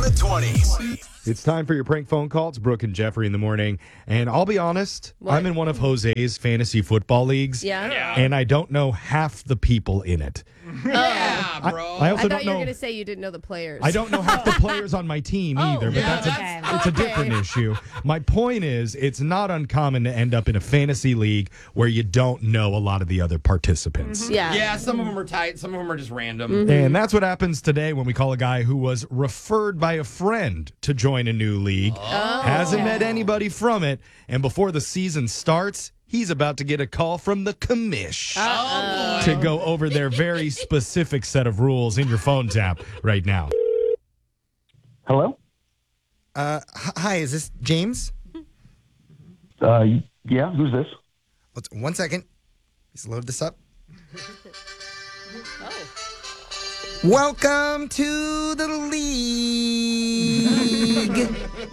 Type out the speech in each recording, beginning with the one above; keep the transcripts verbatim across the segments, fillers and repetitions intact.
the twenties. It's time for your prank phone call. It's Brooke and Jeffrey in the morning. And I'll be honest, What? I'm in one of Jose's fantasy football leagues. Yeah? Yeah. And I don't know half the people in it. Yeah, bro. I also I don't thought you were know. going to say you didn't know the players. I don't know half the players on my team Oh, either, but yeah, that's a, that's- it's a okay. different issue. My point is, it's not uncommon to end up in a fantasy league where you don't know a lot of the other participants. Yeah. yeah, some of them are tight. Some of them are just random. And that's what happens today when we call a guy who was referred by a friend to join a new league. Hasn't met anybody from it. And before the season starts, he's about to get a call from the commish Oh, boy. to go over their very specific set of rules in your phone tap right now. Hello? Uh, h- hi, is this James? Uh, yeah, who's this? Let's, one second. Let's load this up. Welcome to the league.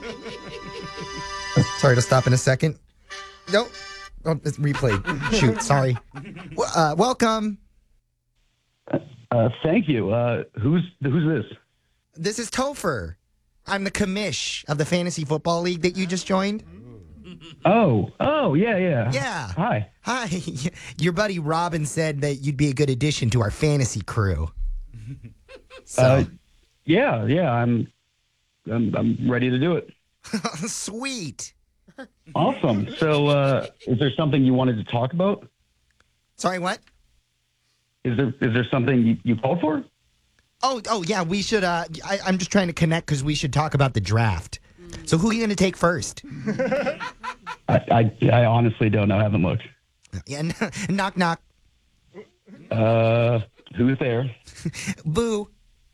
Sorry to stop in a second. Nope. Oh, it's replayed. Shoot, sorry. Well, Uh, welcome. Uh, thank you. Uh, who's who's this? This is Topher. I'm the commish of the fantasy football league that you just joined. Oh, oh, yeah, yeah. Yeah. Hi. Hi. Your buddy Robin said that you'd be a good addition to our fantasy crew. So, Uh, yeah, yeah. I'm, I'm, I'm ready to do it. sweet. Awesome. So, uh, is there something you wanted to talk about? Sorry, what? Is there is there something you, you called for? Oh, oh yeah, we should. Uh, I, I'm just trying to connect because we should talk about the draft. So, who are you going to take first? I, I, I honestly don't know. I haven't looked. Yeah, knock, knock. Uh, who's there? Boo.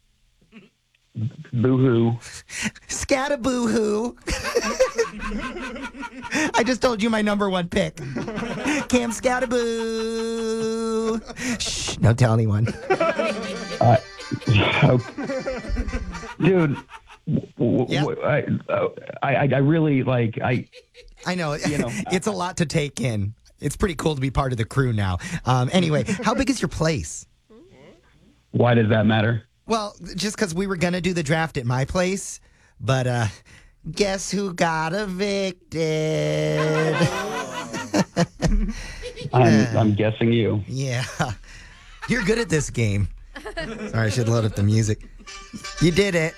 Boo-hoo. Scattaboo hoo. I just told you my number one pick. Cam Scattaboo. Shh, don't tell anyone. Uh, dude, w- w- Yeah. w- I, uh, I, I I really like I. I know. You know, it's a lot to take in. It's pretty cool to be part of the crew now. Um, anyway, how big is your place? Why does that matter? Well, just because we were going to do the draft at my place, but uh, guess who got evicted? I'm I'm guessing you. Yeah. You're good at this game. Sorry, I should load up the music. You did it.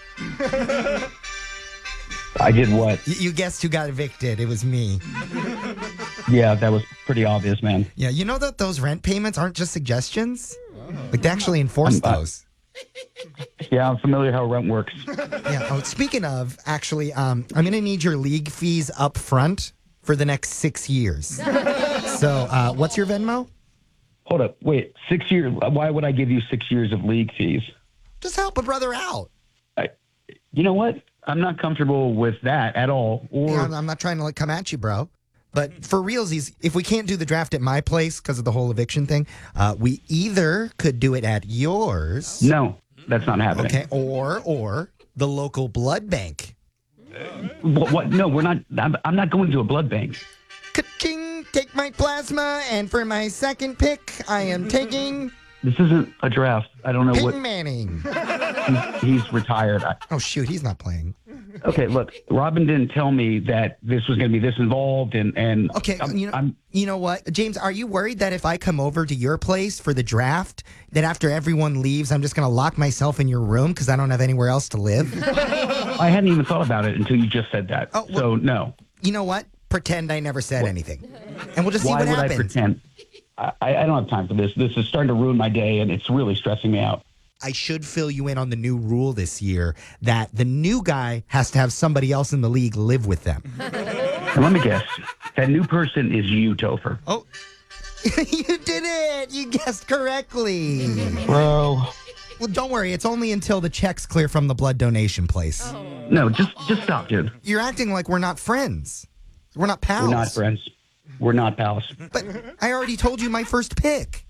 I did what? You, you guessed who got evicted. It was me. Yeah, that was pretty obvious, man. Yeah, you know that those rent payments aren't just suggestions? Like, they actually enforce I'm- I- those. Yeah, I'm familiar how rent works. Yeah. Oh, speaking of, actually, um, I'm going to need your league fees up front for the next six years. So, uh, what's your Venmo? Hold up, wait, six years? Why would I give you six years of league fees? Just help a brother out. I, you know what? I'm not comfortable with that at all. Or Yeah, I'm, I'm not trying to like come at you, bro. But for realsies, if we can't do the draft at my place because of the whole eviction thing, uh, we either could do it at yours. no, that's not happening. Okay. Or or the local blood bank. What, what? No, we're not. I'm, I'm not going to a blood bank. Ka-ching, take my plasma, and for my second pick, I am taking This isn't a draft. I don't know Peyton what. Manning. He's, he's retired. I, Oh shoot, he's not playing. okay, look, Robin didn't tell me that this was going to be this involved, and and Okay, I'm, you know, I'm you know what, James? Are you worried that if I come over to your place for the draft, that after everyone leaves, I'm just going to lock myself in your room because I don't have anywhere else to live? I hadn't even thought about it until you just said that. Oh, well- so no. You know what? Pretend I never said anything, and we'll just see Why what would happens. I pretend? I, I don't have time for this. This is starting to ruin my day, and it's really stressing me out. I should fill you in on the new rule this year that the new guy has to have somebody else in the league live with them. And let me guess, that new person is you, Topher. Oh, you did it! You guessed correctly. Bro. Well, don't worry. It's only until the checks clear from the blood donation place. No, just just stop, dude. You're acting like we're not friends. We're not pals. We're not friends. We're not pals. But I already told you my first pick.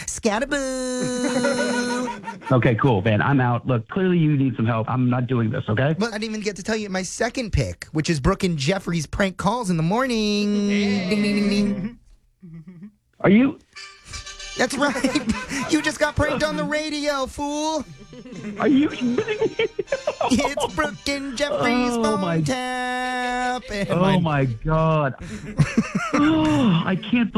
Scattaboo. Okay, cool, man. I'm out. Look, clearly you need some help. I'm not doing this, okay? But I didn't even get to tell you my second pick, which is Brooke and Jeffrey's prank calls in the morning. Ding, ding, ding, ding. Are you... That's right. You just got pranked on the radio, fool. Are you... It's Brooke and Jeffrey's Oh, phone my- tap. And Oh my God. Oh, I can't